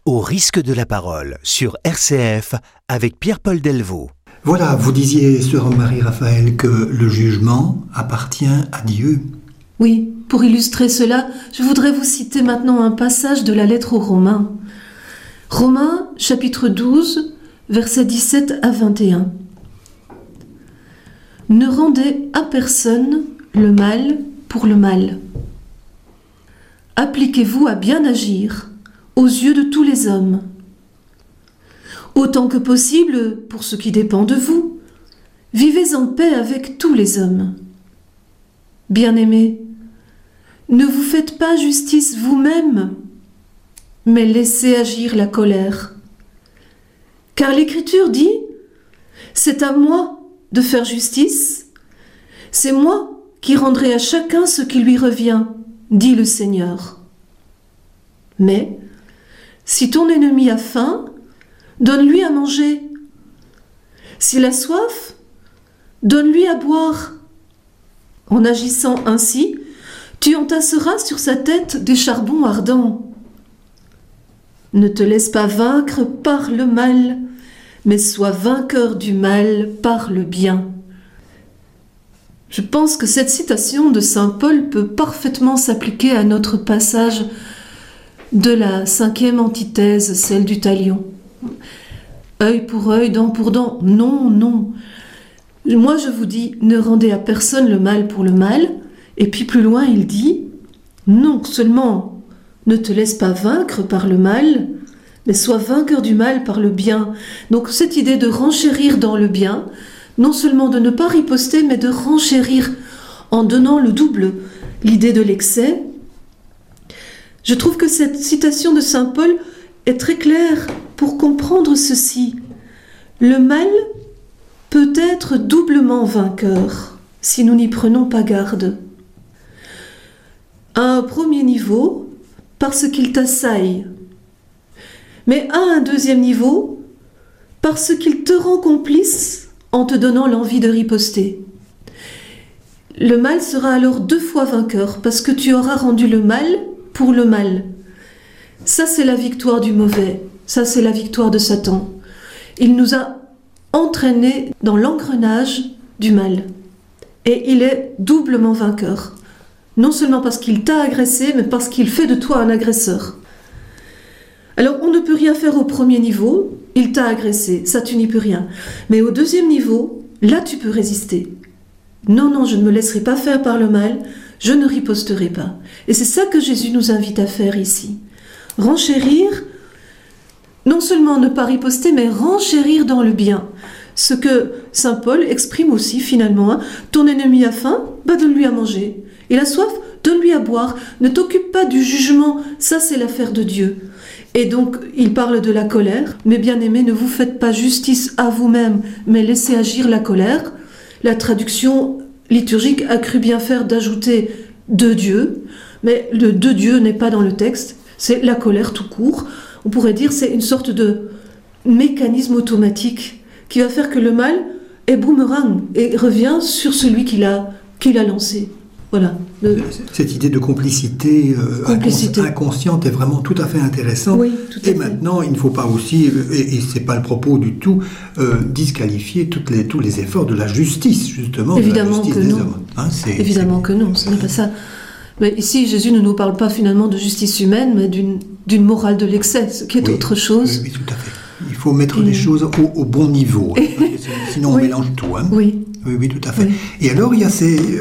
Au risque de la parole sur RCF avec Pierre-Paul Delvaux. Voilà, vous disiez, sœur Marie-Raphaël, que le jugement appartient à Dieu. Oui, pour illustrer cela, je voudrais vous citer maintenant un passage de la lettre aux Romains. Romains, chapitre 12, versets 17 à 21. Ne rendez à personne le mal pour le mal. Appliquez-vous à bien agir aux yeux de tous les hommes. Autant que possible, pour ce qui dépend de vous, vivez en paix avec tous les hommes. Bien-aimés, ne vous faites pas justice vous-même, mais laissez agir la colère. Car l'Écriture dit « C'est à moi de faire justice, c'est moi qui rendrai à chacun ce qui lui revient, dit le Seigneur. » Mais, si ton ennemi a faim, donne-lui à manger. S'il a soif, donne-lui à boire. En agissant ainsi, tu entasseras sur sa tête des charbons ardents. Ne te laisse pas vaincre par le mal, mais sois vainqueur du mal par le bien. Je pense que cette citation de saint Paul peut parfaitement s'appliquer à notre passage de la 5e antithèse, celle du talion. Œil pour œil, dent pour dent. Non, non. Moi, je vous dis, ne rendez à personne le mal pour le mal. Et puis plus loin, il dit, non seulement ne te laisse pas vaincre par le mal, mais sois vainqueur du mal par le bien. Donc cette idée de renchérir dans le bien, non seulement de ne pas riposter, mais de renchérir en donnant le double, l'idée de l'excès. Je trouve que cette citation de saint Paul est très claire pour comprendre ceci. Le mal peut être doublement vainqueur si nous n'y prenons pas garde. À un premier niveau, parce qu'il t'assaille, mais à un deuxième niveau, parce qu'il te rend complice en te donnant l'envie de riposter. Le mal sera alors 2 fois vainqueur, parce que tu auras rendu le mal pour le mal. Ça, c'est la victoire du mauvais. Ça, c'est la victoire de Satan. Il nous a entraînés dans l'engrenage du mal. Et il est doublement vainqueur. Non seulement parce qu'il t'a agressé, mais parce qu'il fait de toi un agresseur. Alors, on ne peut rien faire au premier niveau. Il t'a agressé. Ça, tu n'y peux rien. Mais au deuxième niveau, là, tu peux résister. Non, non, je ne me laisserai pas faire par le mal. Je ne riposterai pas. Et c'est ça que Jésus nous invite à faire ici. Renchérir, non seulement ne pas riposter, mais renchérir dans le bien. Ce que saint Paul exprime aussi finalement. Ton ennemi a faim, donne-lui à manger. Il a soif, donne-lui à boire. Ne t'occupe pas du jugement, ça c'est l'affaire de Dieu. Et donc il parle de la colère. Mes bien-aimés, ne vous faites pas justice à vous-même, mais laissez agir la colère. La traduction liturgique a cru bien faire d'ajouter de Dieu, mais le de Dieu n'est pas dans le texte, c'est la colère tout court. On pourrait dire c'est une sorte de mécanisme automatique qui va faire que le mal est boomerang et revient sur celui qui l'a lancé. Voilà. Cette idée de complicité, inconsciente est vraiment tout à fait intéressante. Oui, tout à fait. Maintenant, il ne faut pas aussi, et ce n'est pas le propos du tout, disqualifier tous les efforts de la justice, justement, évidemment de la justice des hommes. Hein, évidemment que non, ce n'est pas ça. Mais ici, Jésus ne nous parle pas finalement de justice humaine, mais d'une morale de l'excès, ce qui est autre chose. Oui, tout à fait. Il faut mettre les choses au bon niveau, hein, sinon on mélange tout. Hein. Oui, tout à fait. Oui. Et alors, il y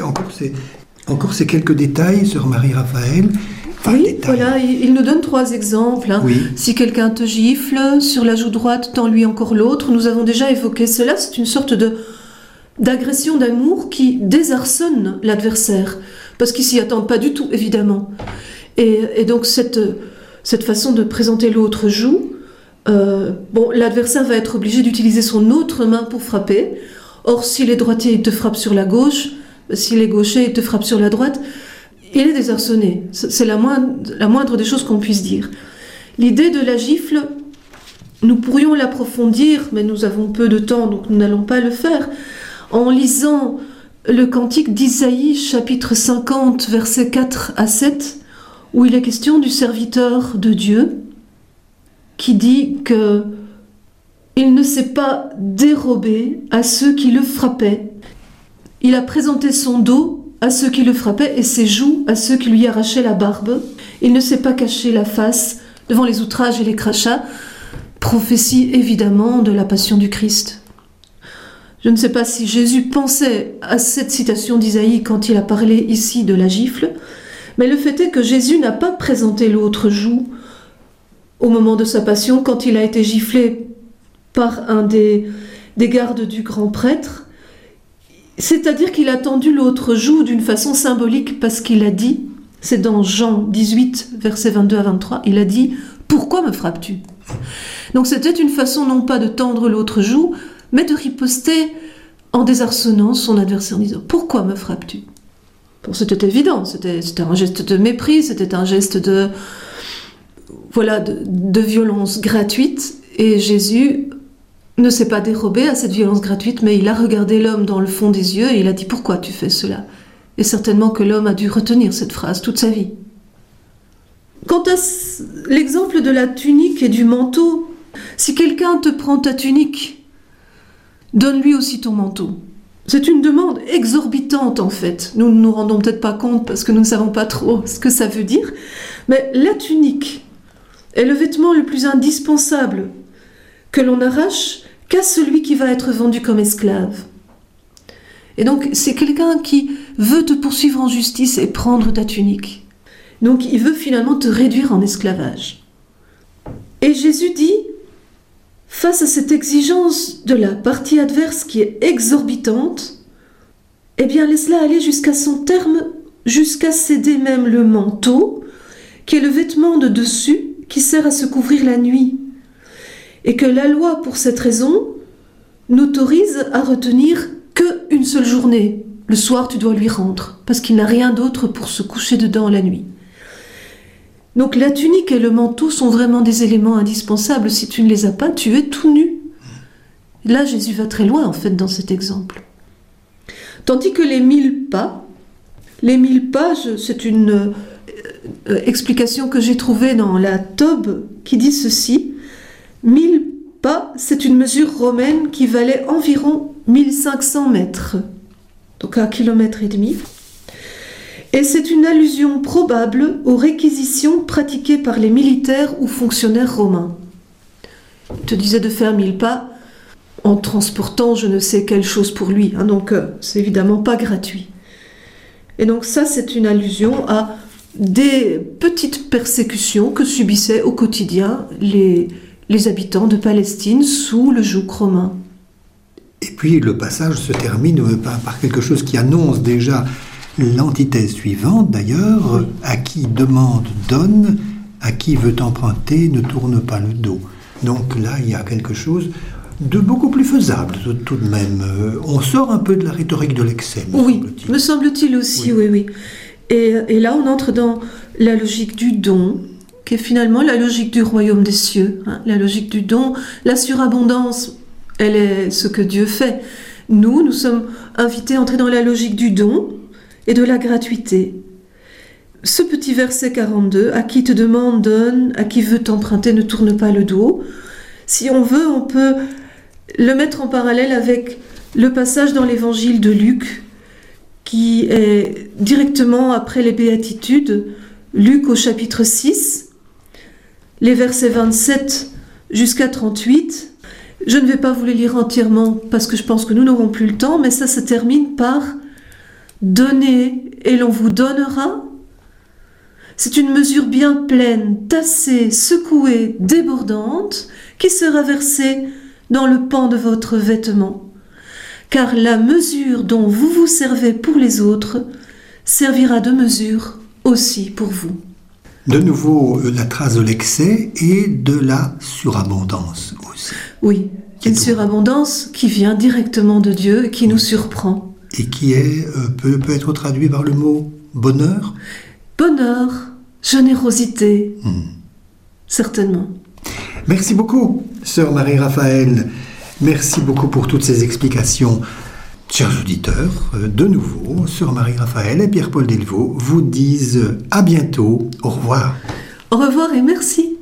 a encore ces quelques détails sur Marie-Raphaël. Voilà, il nous donne 3 exemples. Hein. Oui. Si quelqu'un te gifle sur la joue droite, tends-lui encore l'autre. Nous avons déjà évoqué cela. C'est une sorte d'agression d'amour qui désarçonne l'adversaire, parce qu'il s'y attend pas du tout, évidemment. Et donc cette façon de présenter l'autre joue, l'adversaire va être obligé d'utiliser son autre main pour frapper. Or, s'il est droitier, il te frappe sur la gauche. S'il est gaucher, il te frappe sur la droite. Il est désarçonné. C'est la moindre des choses qu'on puisse dire. L'idée de la gifle, nous pourrions l'approfondir, mais nous avons peu de temps, donc nous n'allons pas le faire, en lisant le cantique d'Isaïe, chapitre 50, versets 4 à 7, où il est question du serviteur de Dieu. qui dit que il ne s'est pas dérobé à ceux qui le frappaient. Il a présenté son dos à ceux qui le frappaient et ses joues à ceux qui lui arrachaient la barbe. Il ne s'est pas caché la face devant les outrages et les crachats, prophétie évidemment de la passion du Christ. Je ne sais pas si Jésus pensait à cette citation d'Isaïe quand il a parlé ici de la gifle, mais le fait est que Jésus n'a pas présenté l'autre joue au moment de sa passion quand il a été giflé par un des gardes du grand prêtre. C'est-à-dire qu'il a tendu l'autre joue d'une façon symbolique parce qu'il a dit, c'est dans Jean 18, versets 22 à 23, il a dit « Pourquoi me frappes-tu » Donc c'était une façon non pas de tendre l'autre joue, mais de riposter en désarçonnant son adversaire en disant « Pourquoi me frappes-tu » Bon, c'était évident, c'était un geste de mépris, c'était un geste de violence gratuite, et Jésus ne s'est pas dérobé à cette violence gratuite, mais il a regardé l'homme dans le fond des yeux et il a dit « Pourquoi tu fais cela ?» Et certainement que l'homme a dû retenir cette phrase toute sa vie. Quant à l'exemple de la tunique et du manteau, si quelqu'un te prend ta tunique, donne-lui aussi ton manteau. C'est une demande exorbitante en fait. Nous ne nous rendons peut-être pas compte parce que nous ne savons pas trop ce que ça veut dire, mais la tunique est le vêtement le plus indispensable que l'on arrache qu'à celui qui va être vendu comme esclave. Et donc, c'est quelqu'un qui veut te poursuivre en justice et prendre ta tunique. Donc, il veut finalement te réduire en esclavage. Et Jésus dit, face à cette exigence de la partie adverse qui est exorbitante, eh bien, laisse-la aller jusqu'à son terme, jusqu'à céder même le manteau, qui est le vêtement de dessus qui sert à se couvrir la nuit. Et que la loi, pour cette raison, n'autorise à retenir qu'une seule journée. Le soir, tu dois lui rendre, parce qu'il n'a rien d'autre pour se coucher dedans la nuit. Donc la tunique et le manteau sont vraiment des éléments indispensables. Si tu ne les as pas, tu es tout nu. Là, Jésus va très loin, en fait, dans cet exemple. Tandis que les 1000 pas, c'est une explication que j'ai trouvée dans la Tob qui dit ceci. 1000 pas, c'est une mesure romaine qui valait environ 1500 mètres, donc 1,5 km. Et c'est une allusion probable aux réquisitions pratiquées par les militaires ou fonctionnaires romains. Il te disait de faire 1000 pas en transportant je ne sais quelle chose pour lui, donc c'est évidemment pas gratuit. Et donc ça, c'est une allusion à des petites persécutions que subissaient au quotidien les habitants de Palestine sous le joug romain. Et puis le passage se termine par quelque chose qui annonce déjà l'antithèse suivante d'ailleurs, à qui demande donne, à qui veut emprunter ne tourne pas le dos. Donc là il y a quelque chose de beaucoup plus faisable tout de même. On sort un peu de la rhétorique de l'excès, me semble-t-il aussi, oui. Et là on entre dans la logique du don, qui est finalement la logique du royaume des cieux, la logique du don, la surabondance, elle est ce que Dieu fait. Nous sommes invités à entrer dans la logique du don et de la gratuité. Ce petit verset 42, « À qui te demande, donne, à qui veut t'emprunter, ne tourne pas le dos ». Si on veut, on peut le mettre en parallèle avec le passage dans l'évangile de Luc, qui est directement après les béatitudes, Luc au chapitre 6, les versets 27 jusqu'à 38. Je ne vais pas vous les lire entièrement parce que je pense que nous n'aurons plus le temps, mais ça se termine par « Donnez et l'on vous donnera ». C'est une mesure bien pleine, tassée, secouée, débordante, qui sera versée dans le pan de votre vêtement. Car la mesure dont vous vous servez pour les autres servira de mesure aussi pour vous. De nouveau, la trace de l'excès et de la surabondance aussi. Oui, une surabondance qui vient directement de Dieu et qui nous surprend. Et qui peut être traduit par le mot bonheur. Bonheur, générosité, certainement. Merci beaucoup, sœur Marie-Raphaëlle. Merci beaucoup pour toutes ces explications. Chers auditeurs, de nouveau, sœur Marie-Raphaëlle et Pierre-Paul Delvaux vous disent à bientôt. Au revoir. Au revoir et merci.